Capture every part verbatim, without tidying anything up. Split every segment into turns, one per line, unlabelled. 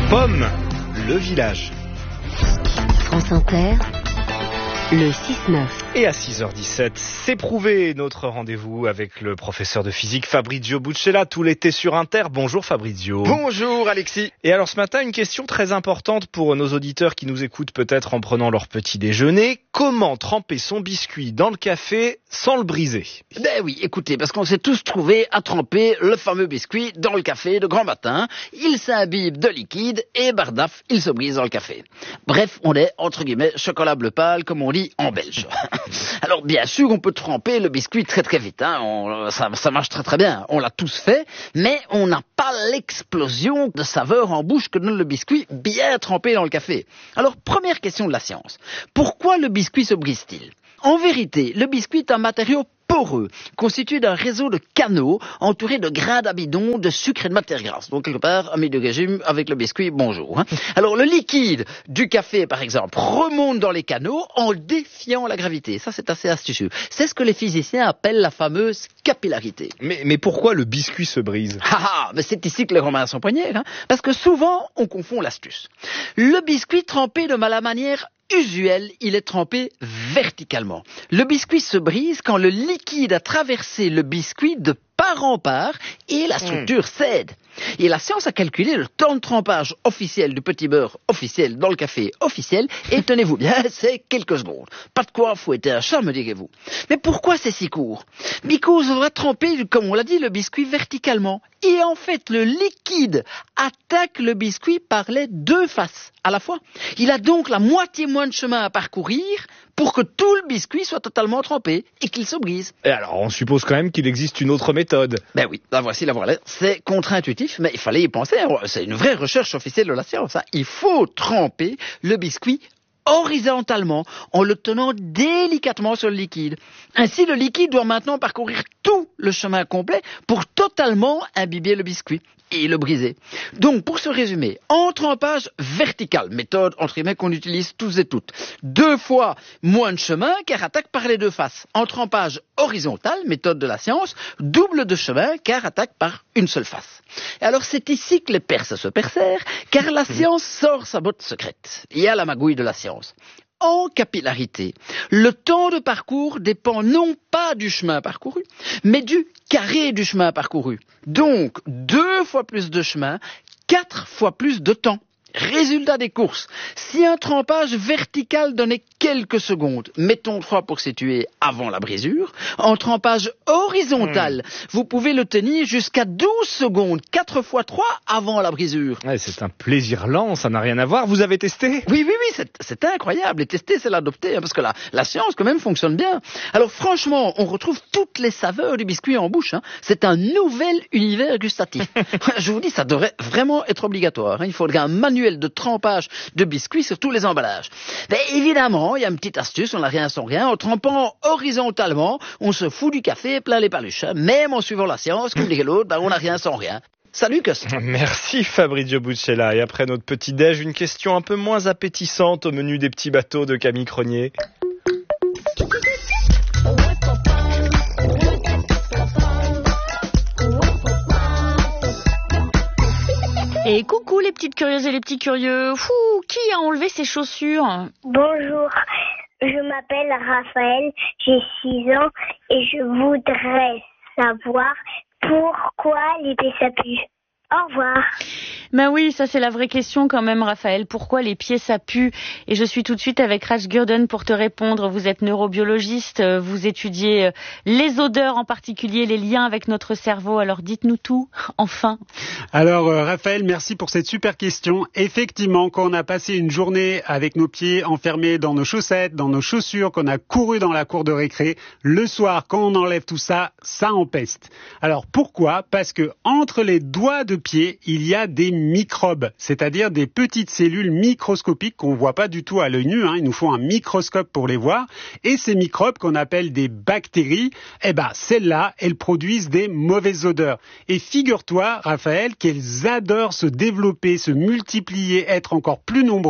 Pomme, le village.
France Inter, le six neuf.
Et à six heures dix-sept, c'est prouvé, notre rendez-vous avec le professeur de physique Fabrizio Buccella, tout l'été sur Inter. Bonjour Fabrizio.
Bonjour Alexis.
Et alors ce matin, une question très importante pour nos auditeurs qui nous écoutent peut-être en prenant leur petit déjeuner. Comment tremper son biscuit dans le café sans le briser?
Ben oui, écoutez, parce qu'on s'est tous trouvés à tremper le fameux biscuit dans le café de grand matin. Il s'imbibe de liquide et bardaf, il se brise dans le café. Bref, on est, entre guillemets, chocolat bleu pâle, comme on dit en belge. Alors bien sûr, on peut tremper le biscuit très très vite, hein. on, ça, ça marche très très bien, on l'a tous fait, mais on n'a pas l'explosion de saveur en bouche que donne le biscuit bien trempé dans le café. Alors première question de la science, pourquoi le biscuit se brise-t-il? En vérité, le biscuit est un matériau poreux, constitué d'un réseau de canaux entouré de grains d'amidon, de sucre et de matière grasse. Donc quelque part, ami de régime avec le biscuit, bonjour. Hein. Alors le liquide du café, par exemple, remonte dans les canaux en défiant la gravité. Ça, c'est assez astucieux. C'est ce que les physiciens appellent la fameuse capillarité.
Mais, mais pourquoi le biscuit se brise?
Ah ah, mais c'est ici que les Romains sont poignés, hein, parce que souvent, on confond l'astuce. Le biscuit trempé de la manière usuel, il est trempé verticalement. Le biscuit se brise quand le liquide a traversé le biscuit de part en part et la structure mmh. cède. Et la science a calculé le temps de trempage officiel du petit beurre officiel dans le café officiel et tenez-vous bien, c'est quelques secondes. Pas de quoi fouetter un chat, me direz-vous. Mais pourquoi c'est si court? Because on va tremper, comme on l'a dit, le biscuit verticalement. Et en fait, le liquide attaque le biscuit par les deux faces à la fois. Il a donc la moitié moins de chemin à parcourir pour que tout le biscuit soit totalement trempé et qu'il se brise.
Et alors, on suppose quand même qu'il existe une autre méthode.
Ben oui, la voici, la voilà. C'est contre-intuitif, mais il fallait y penser. C'est une vraie recherche officielle de la science. Hein. Il faut tremper le biscuit horizontalement, en le tenant délicatement sur le liquide. Ainsi, le liquide doit maintenant parcourir tout le chemin complet pour totalement imbiber le biscuit et le briser. Donc, pour se résumer, en trempage vertical, méthode entre guillemets qu'on utilise tous et toutes, deux fois moins de chemin car attaque par les deux faces. En trempage horizontal, méthode de la science, double de chemin car attaque par une seule face. Et alors, c'est ici que les Perses se percèrent, car la science sort sa botte secrète. Il y a la magouille de la science. En capillarité, le temps de parcours dépend non pas du chemin parcouru, mais du carré du chemin parcouru. Donc, deux fois plus de chemin, quatre fois plus de temps. Résultat des courses, si un trempage vertical donnait quelques secondes, mettons trois pour situer avant la brisure, en trempage horizontal, mmh. vous pouvez le tenir jusqu'à douze secondes, quatre fois trois avant la brisure.
Ouais, c'est un plaisir lent, ça n'a rien à voir, vous avez testé?
Oui, oui, oui, c'est, c'est incroyable, et tester c'est l'adopter, hein, parce que la, la science quand même fonctionne bien. Alors franchement, on retrouve toutes les saveurs du biscuit en bouche, hein. C'est un nouvel univers gustatif. Je vous dis, ça devrait vraiment être obligatoire, hein. Il faudrait un manuel de trempage de biscuits sur tous les emballages. Mais évidemment, il y a une petite astuce, on n'a rien sans rien. En trempant horizontalement, on se fout du café plein les paluches. Hein. Même en suivant la science, comme dirait l'autre, ben, on n'a rien sans rien. Salut, Cos.
Merci Fabrizio Buccella. Et après notre petit déj, une question un peu moins appétissante au menu des petits bateaux de Camille Cronier.
Et coucou les petites curieuses et les petits curieux. Fou, qui a enlevé ses chaussures?
Bonjour, je m'appelle Raphaël, j'ai six ans et je voudrais savoir pourquoi les pieds ça pue. Au revoir.
Ben oui, ça c'est la vraie question quand même, Raphaël. Pourquoi les pieds ça pue? Et je suis tout de suite avec Raj Gurden pour te répondre. Vous êtes neurobiologiste, vous étudiez les odeurs, en particulier les liens avec notre cerveau. Alors dites-nous tout, enfin.
Alors euh, Raphaël, merci pour cette super question. Effectivement, quand on a passé une journée avec nos pieds enfermés dans nos chaussettes, dans nos chaussures, qu'on a couru dans la cour de récré, le soir, quand on enlève tout ça, ça empeste. Alors pourquoi? Parce que entre les doigts de pied, il y a des microbes, c'est-à-dire des petites cellules microscopiques qu'on voit pas du tout à l'œil nu, hein. Il nous faut un microscope pour les voir. Et ces microbes qu'on appelle des bactéries, eh ben, celles-là, elles produisent des mauvaises odeurs. Et figure-toi, Raphaël, qu'elles adorent se développer, se multiplier, être encore plus nombreuses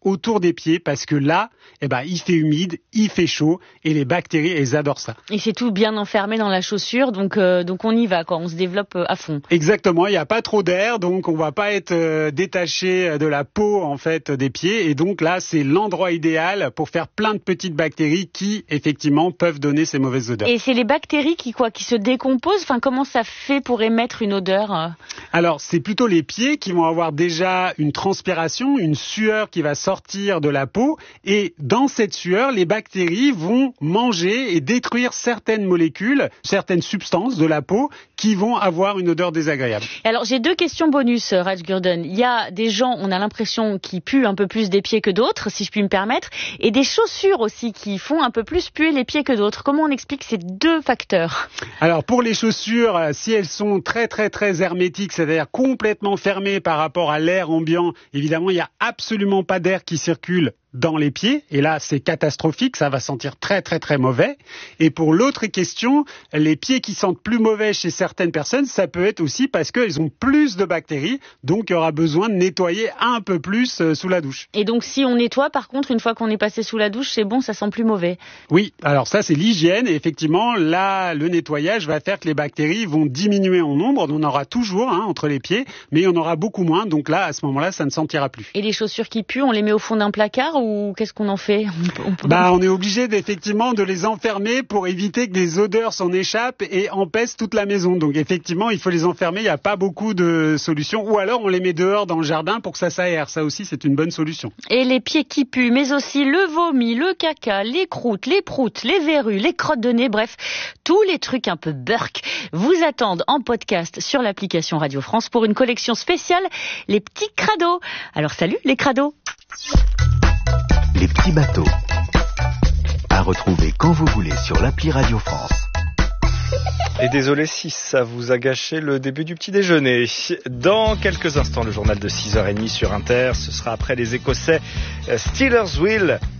autour des pieds parce que là, eh ben, il fait humide, il fait chaud et les bactéries, elles adorent ça.
Et c'est tout bien enfermé dans la chaussure, donc euh, donc on y va, quoi. On se développe à fond.
Exactement, il n'y a pas trop d'air, donc on va pas être euh, détaché de la peau en fait des pieds. Et donc là, c'est l'endroit idéal pour faire plein de petites bactéries qui, effectivement, peuvent donner ces mauvaises odeurs.
Et c'est les bactéries qui quoi, qui se décomposent. Enfin, comment ça fait pour émettre une odeur?
Alors, c'est plutôt les pieds qui vont avoir déjà une transpiration, une sueur qui va sortir de la peau. Et dans cette sueur, les bactéries vont manger et détruire certaines molécules, certaines substances de la peau qui vont avoir une odeur désagréable.
Alors, j'ai deux questions bonus, Raj Gurdon. Il y a des gens, on a l'impression, qui puent un peu plus des pieds que d'autres, si je puis me permettre, et des chaussures aussi qui font un peu plus puer les pieds que d'autres. Comment on explique ces deux facteurs?
Alors, pour les chaussures, si elles sont très très très hermétiques, c'est-à-dire complètement fermées par rapport à l'air ambiant, évidemment, il n'y a absolument pas d'air qui circule dans les pieds, et là c'est catastrophique, ça va sentir très très très mauvais. Et pour l'autre question, les pieds qui sentent plus mauvais chez certaines personnes, ça peut être aussi parce qu'ils ont plus de bactéries, donc il y aura besoin de nettoyer un peu plus euh, sous la douche.
Et donc si on nettoie, par contre, une fois qu'on est passé sous la douche, c'est bon, ça sent plus mauvais?
Oui, alors ça c'est l'hygiène, et effectivement là le nettoyage va faire que les bactéries vont diminuer en nombre, on en aura toujours hein, entre les pieds, mais il y en aura beaucoup moins, donc là à ce moment-là ça ne sentira plus.
Et les chaussures qui puent, on les met au fond d'un placard ou qu'est-ce qu'on en fait?
on peut... Bah, on est obligé effectivement de les enfermer pour éviter que des odeurs s'en échappent et empêchent toute la maison. Donc effectivement, il faut les enfermer. Il n'y a pas beaucoup de solutions. Ou alors on les met dehors dans le jardin pour que ça s'aère. Ça aussi, c'est une bonne solution.
Et les pieds qui puent, mais aussi le vomi, le caca, les croûtes, les proutes, les verrues, les crottes de nez, bref, tous les trucs un peu burk vous attendent en podcast sur l'application Radio France pour une collection spéciale, les petits crados. Alors salut les crados.
Les petits bateaux, à retrouver quand vous voulez sur l'appli Radio France.
Et désolé si ça vous a gâché le début du petit déjeuner. Dans quelques instants, le journal de six heures trente sur Inter, ce sera après les Écossais Steelersville